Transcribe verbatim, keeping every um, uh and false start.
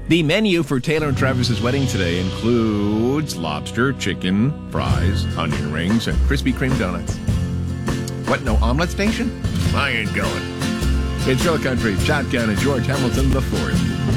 The menu for Taylor and Travis's wedding today includes lobster, chicken, fries, onion rings, and Krispy Kreme donuts. What, no omelet station? I ain't going. It's Real Country, Shotgun, and George Hamilton the fourth.